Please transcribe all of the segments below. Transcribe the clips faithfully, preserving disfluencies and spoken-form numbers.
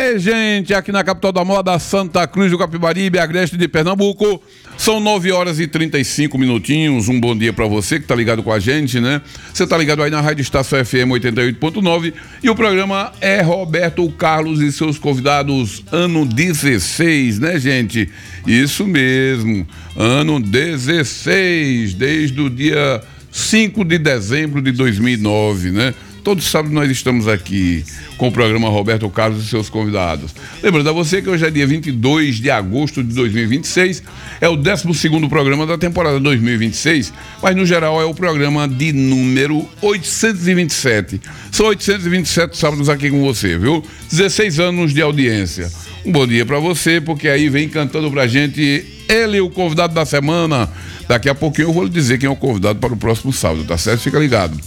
É, gente, aqui na capital da moda, Santa Cruz do Capibaribe, Agreste de Pernambuco, são nove horas e trinta e cinco minutinhos. Um bom dia pra você que tá ligado com a gente, né? Você tá ligado aí na Rádio Estação F M oitenta e oito ponto nove e o programa é Roberto Carlos e seus convidados, ano dezesseis, né, gente? Isso mesmo, ano dezesseis, desde o dia cinco de dezembro de dois mil e nove, né? Todos sábados nós estamos aqui com o programa Roberto Carlos e seus convidados. Lembrando a você que hoje é dia vinte e dois de agosto de dois mil e vinte e seis, é o décimo segundo programa da temporada dois mil e vinte e seis, mas no geral é o programa de número oitocentos e vinte e sete. São oitocentos e vinte e sete sábados aqui com você, viu? dezesseis anos de audiência. Um bom dia pra você, porque aí vem cantando pra gente ele, o convidado da semana. Daqui a pouquinho eu vou lhe dizer quem é o convidado para o próximo sábado, tá certo? Fica ligado.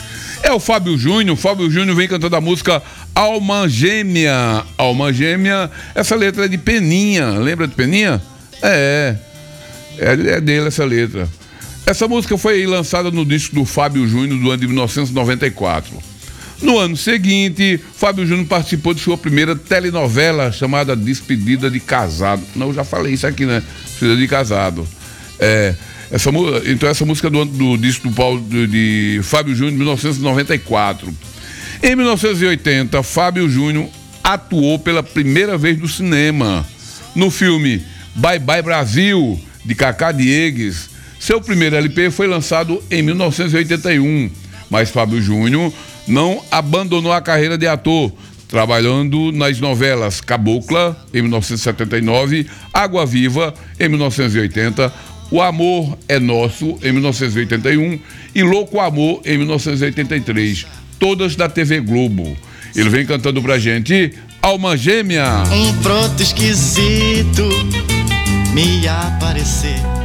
É o Fábio Júnior. O Fábio Júnior vem cantando a música Alma Gêmea. Alma Gêmea, essa letra é de Peninha. Lembra de Peninha? É, é, é dele essa letra. Essa música foi lançada no disco do Fábio Júnior do ano de mil novecentos e noventa e quatro. No ano seguinte, Fábio Júnior participou de sua primeira telenovela chamada Despedida de Casado. Não, eu já falei isso aqui, né? Despedida de Casado. É... Essa, então essa música do, do disco do Paulo, de, de Fábio Júnior de mil novecentos e noventa e quatro. Em mil novecentos e oitenta, Fábio Júnior atuou pela primeira vez no cinema, no filme Bye Bye Brasil, de Cacá Diegues. Seu primeiro L P foi lançado em mil novecentos e oitenta e um, mas Fábio Júnior não abandonou a carreira de ator, trabalhando nas novelas Cabocla, em mil novecentos e setenta e nove, Água Viva, em mil novecentos e oitenta, O Amor é Nosso, em mil novecentos e oitenta e um, e Louco Amor, em mil novecentos e oitenta e três, todas da T V Globo. Ele vem cantando pra gente Alma Gêmea. Um pronto esquisito me aparecer